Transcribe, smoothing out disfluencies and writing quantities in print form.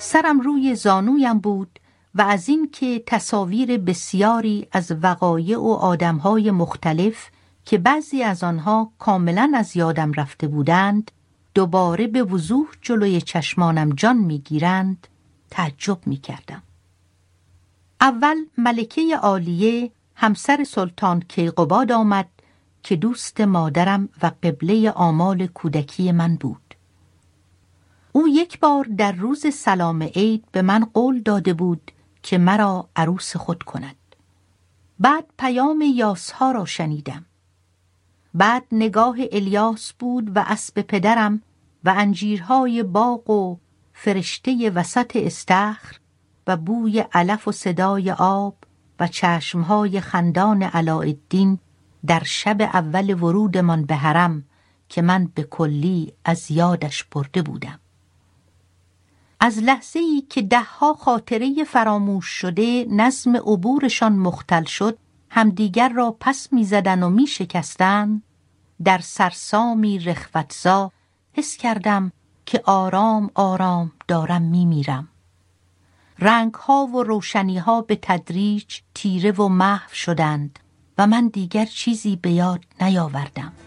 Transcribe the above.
سرم روی زانویم بود و از این که تصاویر بسیاری از وقایع و آدمهای مختلف که بعضی از آنها کاملا از یادم رفته بودند دوباره به وضوح جلوی چشمانم جان میگیرند تعجب میکردم. اول ملکه عالیه همسر سلطان کیقوباد آمد که دوست مادرم و قبله آمال کودکی من بود. او یک بار در روز سلام عید به من قول داده بود که مرا عروس خود کند. بعد پیام یاسها را شنیدم. بعد نگاه الیاس بود و اسب پدرم و انجیرهای باغ و فرشته وسط استخر و بوی علف و صدای آب و چشمهای خندان علاءالدین در شب اول ورودمان به حرم که من به کلی از یادش برده بودم. از لحظه‌ای که 10 خاطره فراموش شده نظم عبورشان مختل شد همدیگر را پس می‌زدند و می‌شکستند، در سرسامی رخوت‌زا حس کردم که آرام آرام دارم میمیرم. رنگ‌ها و روشنی‌ها به تدریج تیره و محو شدند و من دیگر چیزی به یاد نیاوردم.